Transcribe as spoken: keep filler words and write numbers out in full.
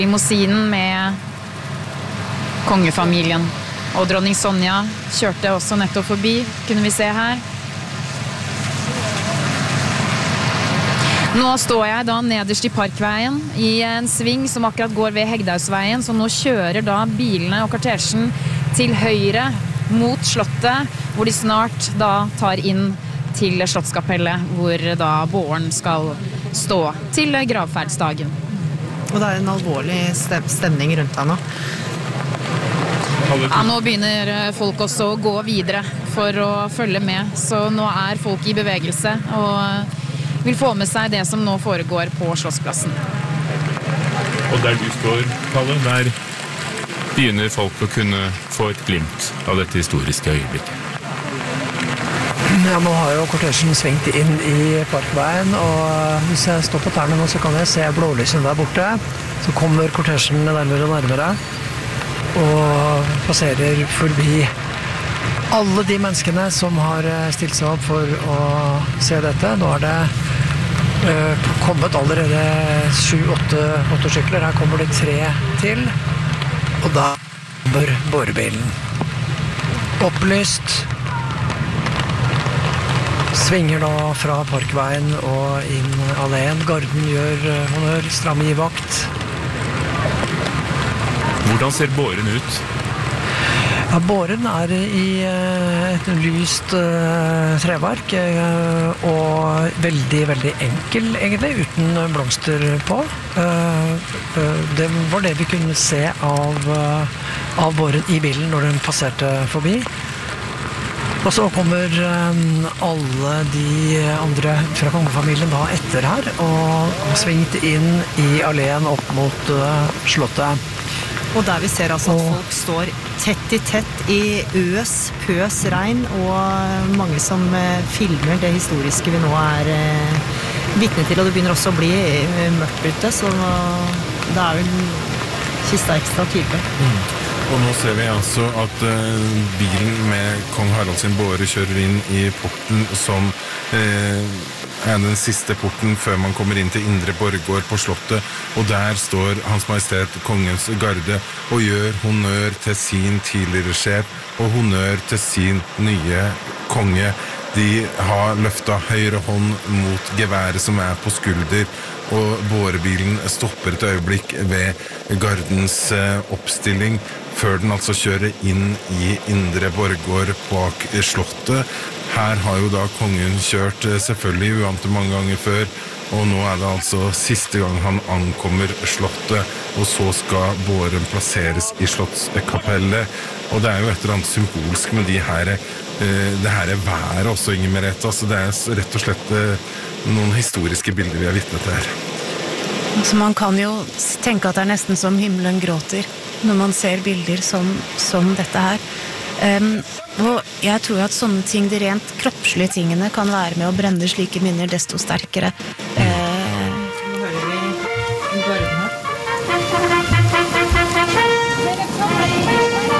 Limousinen med kongefamilien. Og dronning Sonja kjørte også nettopp forbi, kunne vi se her. Nå står jeg da nederst i Parkveien i en sving som akkurat går ved Hegdehaugsveien, så nå kjører da bilene og kortesjen til høyre mot slottet, hvor de snart da tar inn til Slottskapellet, hvor da båren skal stå til gravferdsdagen. Og det er en alvorlig stemning rundt deg nå. Ja, nå begynner folk også å gå videre for å følge med, så nå er folk i bevegelse og vil få med seg det som nå foregår på Slottsplassen. Og der du står, Kalle, der begynner folk å kunne få et glimt av dette historiske øyeblikket. Ja, nå har jo kortesjen svingt inn i Parkveien, og hvis jeg står på tærne nå, så kan jeg se blålysen der borte. Så kommer kortesjen nærmere og nærmere, og passerer forbi alle de menneskene som har stilt seg opp for å se dette. Nå er det uh, kommet allerede sju-åtte motorsykler, her kommer det tre til, og da kommer bårebilen. Opplyst. Svinger nå fra Parkveien og inn alene. Garden gjør honnør, stram i vakt. Hvordan ser båren ut? Ja, båren er i et lyst uh, treverk uh, og veldig, veldig enkel egentlig, uten blomster på. Uh, uh, det var det vi kunne se av, uh, av båren i bilen når den passerte forbi. Og så kommer um, alle de andre fra kongefamilien da etter her, og har svingt inn i alene opp mot uh, slottet. Og der vi ser altså at folk står tett i tett i øs, pøs, regn, og mange som uh, filmer det historiske vi nå er uh, vitne til, og det begynner også å bli uh, mørkt ute, så uh, det er vel kista ekstra tydelig. Mm. Og nå ser vi altså at uh, bilen med kong Harald sin båre kjører inn i porten som uh, er den siste porten før man kommer inn til Indre Borggård på slottet, og der står Hans Majestet Kongens Garde og gjør honnør til sin tidligere sjef og honnør til sin nye konge. De har løftet høyre hånd mot geværet som er på skulder, og bårebilen stopper et øyeblikk ved gardens oppstilling, før den altså kjører inn i Indre Borggård bak slottet. Her har jo da kongen kjørt selvfølgelig uante mange ganger før, og nå er det altså siste gang han ankommer slottet, og så skal båren plasseres i Slottskapellet. Og det er jo et eller annet symbolsk med de her, det her er været også, Inger Merete. Altså det er rett og slett noen historiske bilder vi har vitnet til her. Så man kan jo tenke at det er nesten som himmelen gråter når man ser bilder som, som dette her. Um, og jeg tror at sånne ting, de rent kroppslige tingene, kan være med å brenne slike minner desto sterkere. Uh, Nå hører vi garden her.